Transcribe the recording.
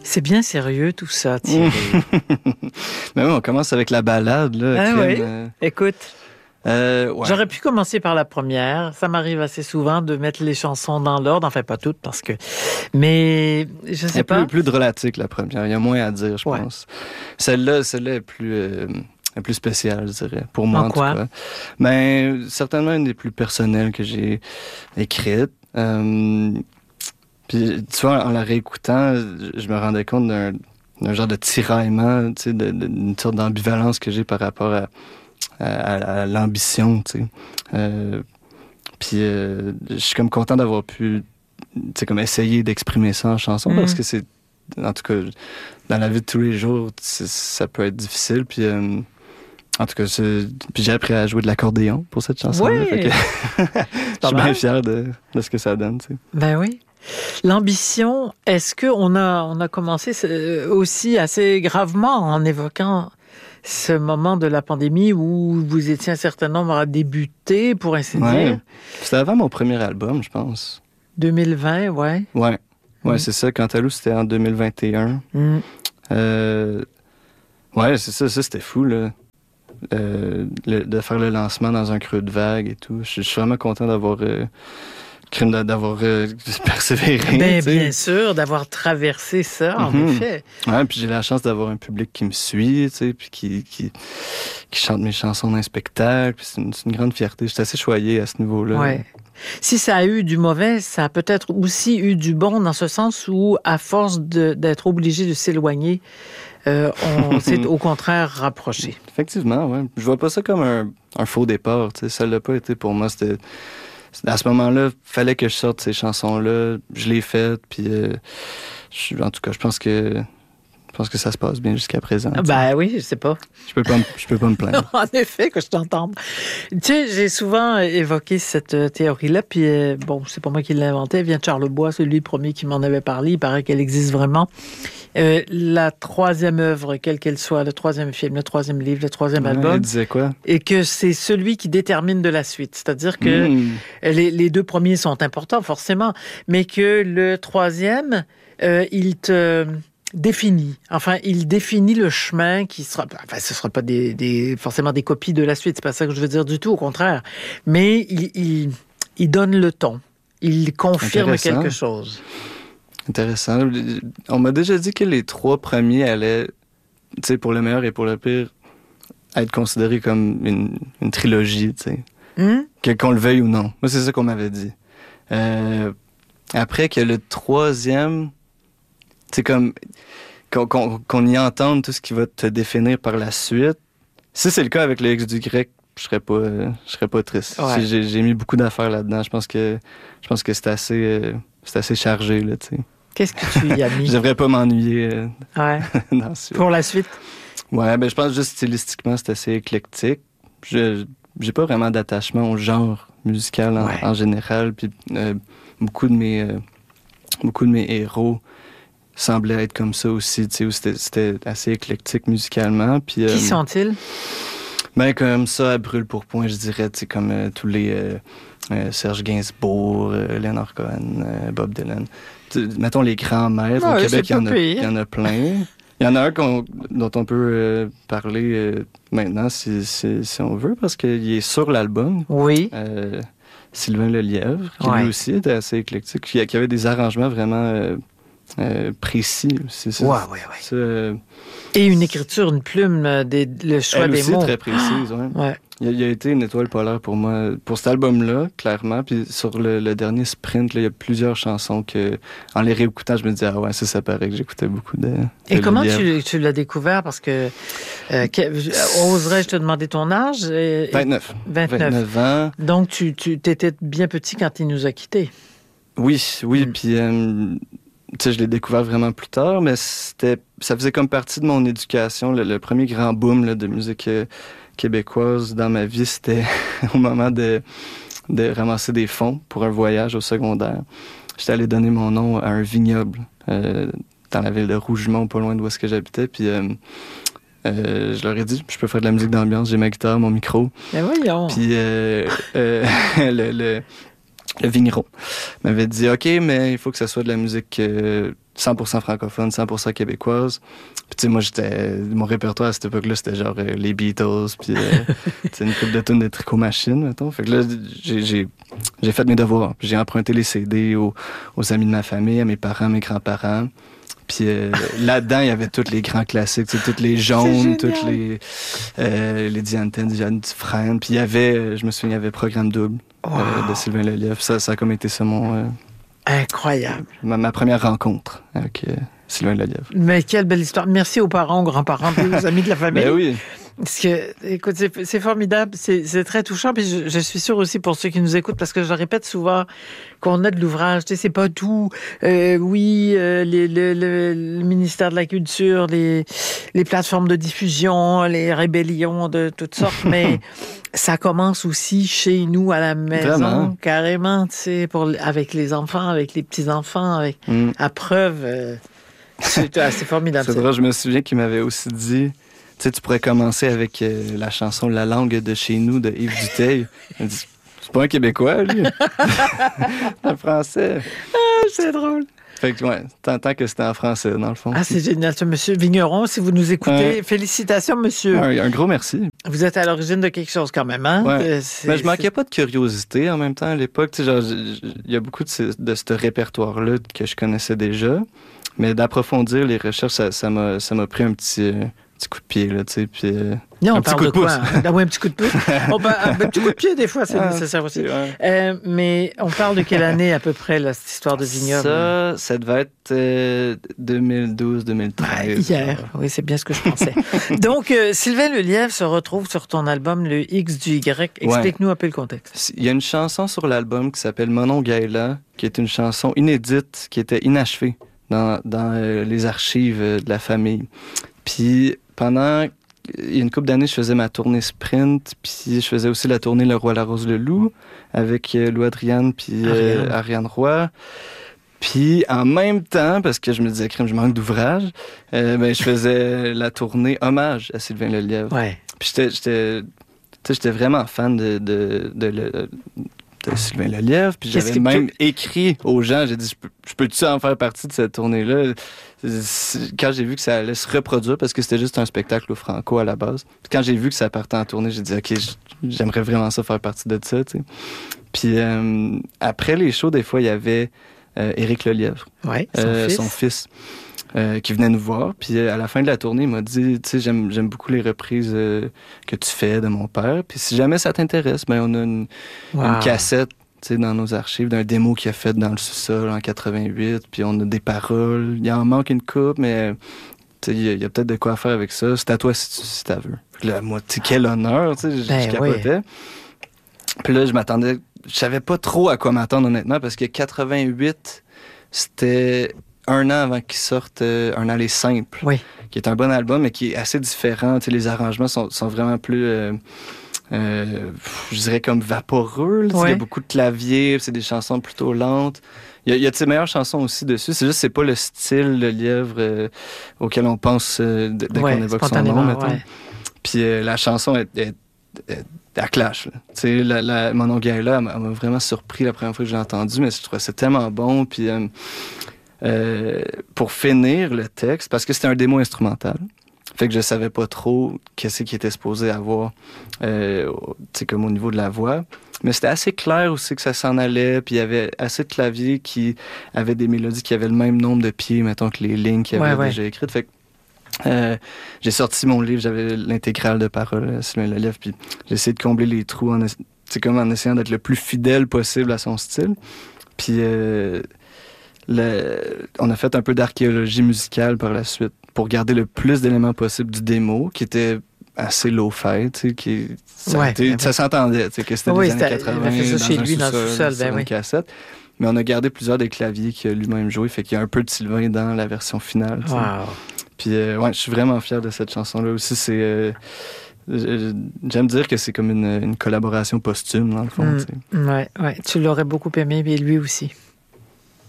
C'est bien sérieux tout ça, Thierry. Mais oui, on commence avec la balade, là. Ah oui? Écoute, Ouais. j'aurais pu commencer par la première. Ça m'arrive assez souvent de mettre les chansons dans l'ordre. Enfin, pas toutes, parce que... Mais, je sais pas. Plus dramatique, la première. Il y a moins à dire, je pense. Celle-là est plus spéciale, je dirais. Pour moi, en tout cas. Mais certainement une des plus personnelles que j'ai écrites. Puis, tu vois, en la réécoutant, je me rendais compte d'un genre de tiraillement, tu sais, d'une sorte d'ambivalence que j'ai par rapport à l'ambition, tu sais. Puis, je suis comme content d'avoir pu, tu sais, comme essayer d'exprimer ça en chanson, parce que c'est, en tout cas, dans la vie de tous les jours, ça peut être difficile, puis... en tout cas, puis j'ai appris à jouer de l'accordéon pour cette chanson-là. Oui! Fait que je suis bien fier de ce que ça donne, tu sais. Ben oui. L'ambition, est-ce qu'on a commencé aussi assez gravement en évoquant ce moment de la pandémie où vous étiez un certain nombre à débuter, pour ainsi dire? C'était avant mon premier album, je pense. 2020, ouais. Ouais, c'est ça. Cantalou, c'était en 2021. Ouais, c'est ça, c'était fou, là. De faire le lancement dans un creux de vague et tout. Je suis vraiment content d'avoir persévéré. Ben, bien sûr, d'avoir traversé ça, en effet. Ouais, puis j'ai la chance d'avoir un public qui me suit, tu sais, puis qui chante mes chansons dans un spectacle. Puis c'est une grande fierté. J'étais assez choyé à ce niveau-là. Ouais. Si ça a eu du mauvais, ça a peut-être aussi eu du bon, dans ce sens où, à force d'être obligé de s'éloigner, on s'est au contraire rapproché. Effectivement, ouais. Je vois pas ça comme un faux départ, tu sais. Ça l'a pas été pour moi. C'était à ce moment-là, fallait que je sorte ces chansons-là. Je l'ai faites, puis en tout cas, je pense que ça se passe bien jusqu'à présent. Ben oui, je sais pas. Je peux pas me plaindre. En effet, que je t'entende. Tu sais, j'ai souvent évoqué cette théorie-là, puis bon, c'est pas moi qui l'ai inventée, elle vient de Charles Bois, c'est lui le premier qui m'en avait parlé, il paraît qu'elle existe vraiment. La troisième œuvre, quelle qu'elle soit, le troisième film, le troisième livre, le troisième album. Elle disait quoi? Et que c'est celui qui détermine de la suite. C'est-à-dire que les deux premiers sont importants, forcément, mais que le troisième, il te définit. Enfin, il définit le chemin qui sera... Enfin, ce ne sera pas forcément des copies de la suite, c'est pas ça que je veux dire du tout, au contraire. Mais il donne le ton. Il confirme quelque chose. Intéressant. On m'a déjà dit que les trois premiers allaient, tu sais, pour le meilleur et pour le pire, être considérés comme une trilogie, tu sais. Qu'on le veuille ou non. Moi, c'est ça qu'on m'avait dit. Après que le troisième, c'est comme qu'on y entende tout ce qui va te définir par la suite. Si c'est le cas avec le X du grec, je serais pas triste. Ouais. J'ai mis beaucoup d'affaires là-dedans. Je pense que c'est assez chargé, là, tu sais. Qu'est-ce que tu y as mis? Je devrais pas m'ennuyer dans ce... Pour la suite? Ouais, ben je pense juste stylistiquement, c'est assez éclectique. J'ai pas vraiment d'attachement au genre musical en général. Puis beaucoup de mes héros semblaient être comme ça aussi, tu sais, où c'était assez éclectique musicalement. Puis, qui sont-ils? Ben comme ça, à brûle pour point, je dirais, tu sais, comme tous les Serge Gainsbourg, Leonard Cohen, Bob Dylan. Mettons les grands maîtres. Au Québec, il y en a plein. Il y en a un dont on peut parler maintenant, si on veut, parce qu'il est sur l'album. Oui. Sylvain Lelièvre, qui lui aussi était assez éclectique, qui avait des arrangements vraiment précis. Et une écriture, une plume, le choix des mots. Elle aussi très précise, ouais. Il a été une étoile polaire pour moi, pour cet album-là, clairement. Puis sur le dernier sprint, là, il y a plusieurs chansons que, en les réécoutant, je me disais, ah ouais, ça paraît que j'écoutais beaucoup de Et comment tu l'as découvert? Parce que, oserais-je te demander ton âge? 29 ans. Donc, tu étais bien petit quand il nous a quittés. Oui, puis... tu sais, je l'ai découvert vraiment plus tard, mais ça faisait comme partie de mon éducation. Le premier grand boom là, de musique québécoise dans ma vie, c'était au moment de ramasser des fonds pour un voyage au secondaire. J'étais allé donner mon nom à un vignoble dans la ville de Rougemont, pas loin d'où est-ce que j'habitais, puis je leur ai dit, je peux faire de la musique d'ambiance, j'ai ma guitare, mon micro. Mais voyons! Puis le vigneron, m'avait dit « OK, mais il faut que ça soit de la musique 100% francophone, 100% québécoise. » Puis tu sais, moi, mon répertoire à cette époque-là, c'était genre les Beatles, puis une couple de tunes de Tricot Machine, mettons. Fait que là, j'ai fait mes devoirs. Puis j'ai emprunté les CD aux amis de ma famille, à mes parents, mes grands-parents. Puis là-dedans, il y avait tous les grands classiques, toutes les Jaunes, toutes les Diane Ten, Diane Dufresne. Puis il y avait, je me souviens, il y avait Programme Double de Sylvain Lelièvre. Ça a comme été ça mon... Incroyable. Ma première rencontre avec Sylvain Lelièvre. Mais quelle belle histoire. Merci aux parents, aux grands-parents, puis aux amis de la famille. Ben oui. Parce que, écoute, c'est formidable, c'est très touchant, puis je suis sûre aussi pour ceux qui nous écoutent, parce que je le répète souvent, qu'on a de l'ouvrage, tu sais, c'est pas tout. Le ministère de la Culture, les plateformes de diffusion, les rébellions de toutes sortes, mais ça commence aussi chez nous à la maison, vraiment? Carrément, tu sais, avec les enfants, avec les petits-enfants, à preuve. C'est formidable. C'est vrai, je me souviens qu'il m'avait aussi dit... Tu sais, tu pourrais commencer avec la chanson « La langue de chez nous » de Yves Duteil. Il dit, c'est pas un Québécois, lui. C'est un Français. Ah, c'est drôle. Fait que, ouais, tant que c'était en français, dans le fond. Ah, c'est génial, ça, monsieur Vigneron. Si vous nous écoutez, félicitations, monsieur. Un gros merci. Vous êtes à l'origine de quelque chose, quand même, hein? Ouais. Mais je manquais pas de curiosité en même temps à l'époque. Tu sais, genre, il y a beaucoup de ce répertoire-là que je connaissais déjà. Mais d'approfondir les recherches, ça m'a pris un petit coup de pied, là, tu sais, puis... Non, on parle de quoi? Oui, un petit coup de pouce. Un petit coup de pied, des fois, c'est nécessaire aussi. Mais on parle de quelle année, à peu près, là, cette histoire de vignoble? Ça devait être 2012-2013. Hier, oui, c'est bien ce que je pensais. Donc, Sylvain Lelièvre se retrouve sur ton album, le X du Y. Explique-nous un peu le contexte. Il y a une chanson sur l'album qui s'appelle Monon Gaëla, qui est une chanson inédite, qui était inachevée dans les archives de la famille. Puis, il y a une couple d'années, je faisais ma tournée sprint, puis je faisais aussi la tournée Le Roi, la Rose, le Loup, avec Lou Adriane puis Ariane Roy. Puis, en même temps, parce que je me disais, crème, je manque d'ouvrage, je faisais la tournée Hommage à Sylvain Lelièvre. Ouais. Puis, j'étais vraiment fan de Sylvain Lelièvre, puis j'avais même écrit aux gens, j'ai dit, je peux-tu en faire partie de cette tournée-là? Quand j'ai vu que ça allait se reproduire, parce que c'était juste un spectacle au Franco à la base, puis quand j'ai vu que ça partait en tournée, j'ai dit, OK, j'aimerais vraiment ça faire partie de ça, tu sais. Puis après les shows, des fois, il y avait Éric Lelièvre, son fils. Qui venait nous voir. Puis à la fin de la tournée, il m'a dit, tu sais, j'aime beaucoup les reprises que tu fais de mon père. Puis si jamais ça t'intéresse, on a une cassette, tu sais, dans nos archives d'un démo qu'il a fait dans le sous-sol en 88. Puis on a des paroles. Il en manque une coupe, mais tu sais, il y a peut-être de quoi faire avec ça. C'est à toi si t'as veux. Puis là, moi, tu sais, quel honneur, tu sais, je capotais. Puis là, je savais pas trop à quoi m'attendre, honnêtement, parce que 88, c'était... un an avant qu'il sorte Un aller simple, qui est un bon album, mais qui est assez différent. Tu sais, les arrangements sont vraiment plus, je dirais, comme vaporeux. Il y a beaucoup de claviers, c'est des chansons plutôt lentes. Il y a de ses meilleures chansons aussi dessus. C'est juste, c'est pas le style de Lelièvre auquel on pense dès qu'on évoque son nom, mettons. Puis la chanson est à clash. Tu sais, Monon Gaëla, elle m'a vraiment surpris la première fois que j'ai entendu, mais je trouvais ça tellement bon. Puis... pour finir le texte, parce que c'était un démo instrumental, fait que je savais pas trop qu'est-ce qui était supposé avoir, tu sais, comme au niveau de la voix, mais c'était assez clair aussi que ça s'en allait, puis il y avait assez de claviers qui avaient des mélodies qui avaient le même nombre de pieds, mettons, que les lignes qu'il avait déjà écrites, fait que j'ai sorti mon livre, j'avais l'intégrale de paroles Sylvain Lelièvre, puis j'ai essayé de combler les trous en essayant d'être le plus fidèle possible à son style, puis on a fait un peu d'archéologie musicale par la suite pour garder le plus d'éléments possible du démo, qui était assez low-fi, tu sais, ça s'entendait, tu sais, que c'était des années 80, il a fait ça chez lui dans le sous-sol, une cassette. Mais on a gardé plusieurs des claviers qu'il a lui-même joué, fait qu'il y a un peu de Sylvain dans la version finale. Wow. Puis je suis vraiment fier de cette chanson-là aussi. C'est j'aime dire que c'est comme une collaboration posthume, dans le fond. Ouais, tu l'aurais beaucoup aimé, mais lui aussi.